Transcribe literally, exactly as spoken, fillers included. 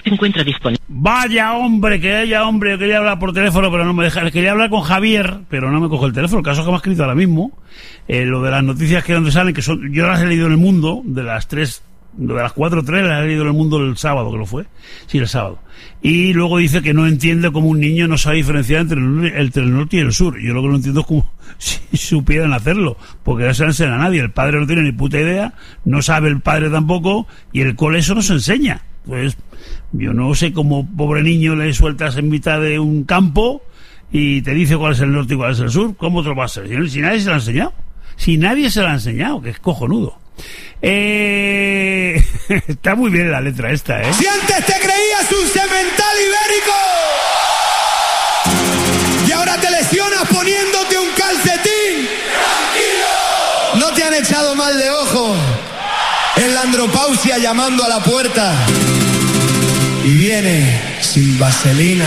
se encuentra disponible. Vaya hombre, que haya hombre, yo quería hablar por teléfono, pero no me deja. Quería hablar con Javier, pero no me coge el teléfono. El caso es que me ha escrito ahora mismo. Eh, lo de las noticias que donde salen, que son, yo las he leído en El Mundo, de las tres, de las cuatro o tres las he leído en El Mundo el sábado, que lo fue. Sí, el sábado. Y luego dice que no entiende cómo un niño no sabe diferenciar entre el, entre el norte y el sur. Yo lo que no entiendo es cómo si supieran hacerlo, porque no se lo enseña a nadie. El padre no tiene ni puta idea, no sabe el padre tampoco, y el cole eso no se enseña. Pues yo no sé cómo pobre niño le sueltas en mitad de un campo y te dice cuál es el norte y cuál es el sur. ¿Cómo te lo va a hacer? Si nadie se lo ha enseñado. Si nadie se lo ha enseñado, que es cojonudo. Eh... Está muy bien la letra esta, ¿eh? Si antes te creías un semental ibérico y ahora te lesionas poniéndote un calcetín, ¡tranquilo! No te han echado mal de ojo en la andropausia llamando a la puerta y viene sin vaselina.